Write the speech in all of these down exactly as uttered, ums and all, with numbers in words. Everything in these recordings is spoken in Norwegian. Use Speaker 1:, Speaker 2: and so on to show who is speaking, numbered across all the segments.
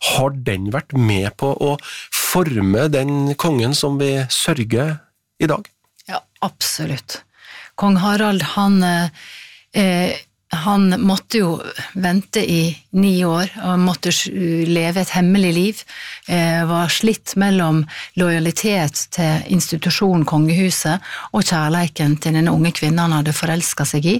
Speaker 1: har den vært med på å forme den kongen som vi sørger i dag?
Speaker 2: Ja, absolutt. Kong Harald, han, eh, han måtte jo vente i ni år, og måtte leve et hemmelig liv, eh, var slitt mellom lojalitet til institusjonen kongehuset og kjærleiken til denne unge kvinnen han hadde forelsket seg i.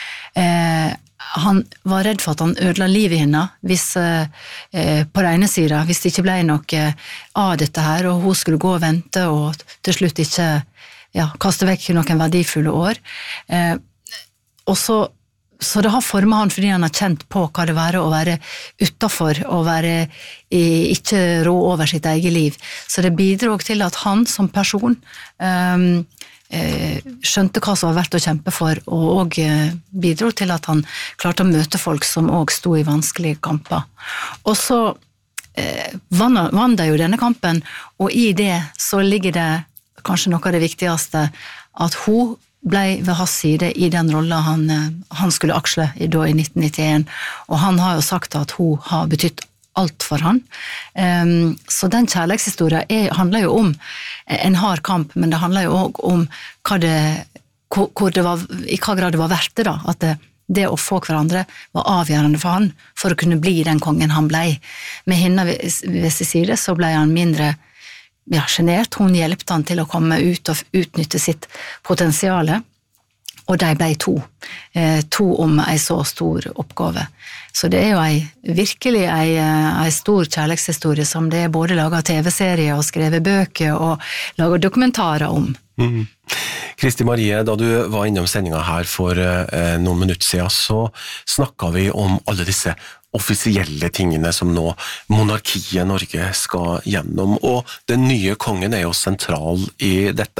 Speaker 2: Eh, han var redd for at han ødela livet henne hvis, eh, på den ene siden, hvis det ikke ble noe av dette her, og hun skulle gå og vente og til slutt ikke ja, kaste vekk noen verdifulle år. Eh, og så, så det har formet han fordi han har kjent på hva det var å være utenfor og være i, ikke rå over sitt eget liv. Så det bidrog til at han som person eh, eh, skjønte hva som var verdt å kjempe for, og, og eh, bidrog til at han klarte å møte folk som også sto i vanskelige kamper. Og så eh, vann, vann det jo denne kampen, og i det så ligger det kanskje noe av det viktigste, at hun ble ved hans side i den rollen han, han skulle aksle i, da, i nitten nittien, og han har jo sagt at hun har betydd alt for han. Um, så den kjærlighetshistorien er, handler jo om en hard kamp, men det handler jo også om hva det, hvor, hvor det var, i hva grad det var verdt det da, at det, det å få hverandre var avgjørende for han, for å kunne bli den kongen han ble. Med henne ved, ved sin side så ble han mindre ja, genert. Hun hjelpte han til å komme ut og utnytte sitt potensiale, og de ble to. Eh, to om en så stor oppgave. Så det er jo ei, virkelig ei, ei stor kjærlighetshistorie som det er både laget tv-serier og skrevet bøker og laget dokumentarer om.
Speaker 1: Mm. Kristi Marie, da du var innom sendingen her for eh, noen minutter siden, så snakket vi om alle disse offisielle tingene som nå monarkiet Norge skal gjennom, og den nye kongen er jo sentral i dette.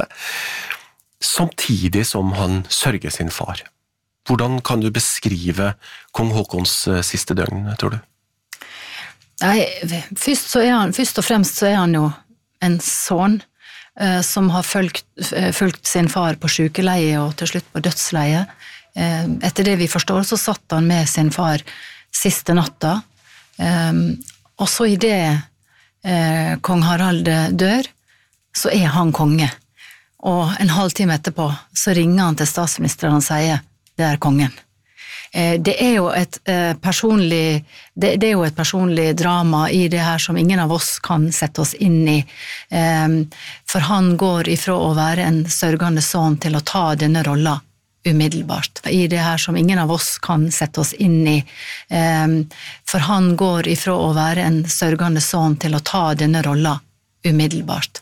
Speaker 1: Samtidig som han sørger sin far. Hvordan kan du beskrive kong Håkons siste døgn, tror du?
Speaker 2: Nei, først, så er han, først og fremst så er han jo en son eh, som har fulgt, fulgt sin far på sykeleie og til slutt på dødsleie. Eh, etter det vi forstår, så satt han med sin far siste natta, um, og så i det eh, kong Harald dør, så er han konge. Og en halv time etterpå så ringer han til statsministeren og sier, det er kongen. Eh, det er jo et eh, personlig, det, det er jo et personlig drama i det her som ingen av oss kan sette oss inn i. Eh, for han går ifra å være en sørgende son til å ta denne rollen umiddelbart, i det her som ingen av oss kan sette oss inn i. For han går ifra å være en sørgende son til å ta denne rollen umiddelbart.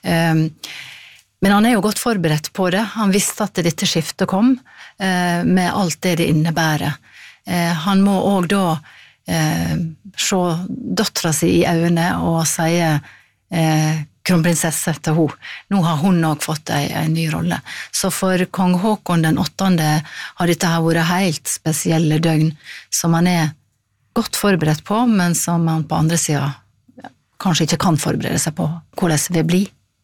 Speaker 2: Men han er jo godt forberedt på det. Han visste at dette skiftet kom, med alt det det innebærer. Han må også da se døtra si i øynene og si kronprinsesse til hun. Nå har hun også fått en, en ny rolle. Så for kong Håkon den åttende har dette her vært helt spesielle døgn, som han er godt forberedt på, men som han på andre siden kanskje ikke kan forberede seg på hvordan det vil bli.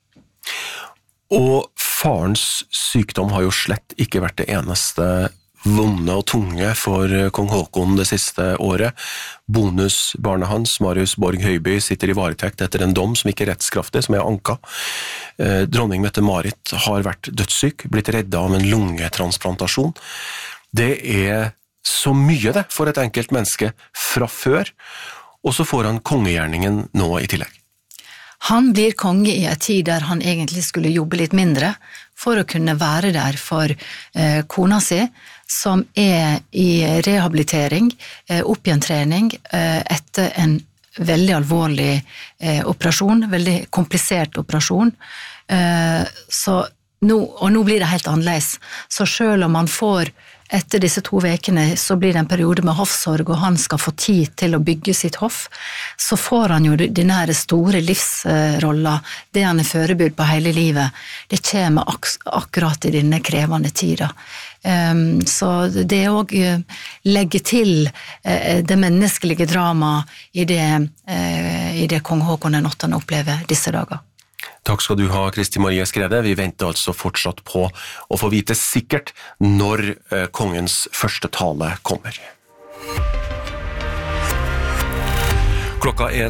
Speaker 1: Og farens sykdom har jo slett ikke vært det eneste vonde og tunge for kong Håkon det siste året. Bonusbarnet hans, Marius Borg Høiby, sitter i varetekt etter en dom som ikke er rettskraftig, som er anka. Eh, dronning Mette-Marit har vært dødssyk, blitt reddet av en lungetransplantasjon. Det er så mye det for et enkelt menneske fra før, og så får han kongegjerningen nå i tillegg.
Speaker 2: Han blir konge i en tid der han egentlig skulle jobbe litt mindre for å kunne være der for eh, kona si, som er i rehabilitering, eh, oppgjentrening eh, etter en veldig alvorlig eh, operasjon, veldig komplisert operasjon. Eh, så nå, og nå blir det helt annerledes. Så selv om han får etter disse to vekene så blir det en periode med hoffsorg, og han skal få tid til å bygge sitt hoff, så får han jo denne her store livsrolla, det han er forberedt på hele livet. Det kommer ak akkurat i denne krevende tida. Um, så det er også uh, legge til uh, det menneskelige drama i det, uh, i det kong Håkon den åttende opplever disse dager.
Speaker 1: Takk skal du ha, Kristi Marie Skrede. Vi venter altså fortsatt på å få vite sikkert når eh, kongens første tale kommer. Klokka er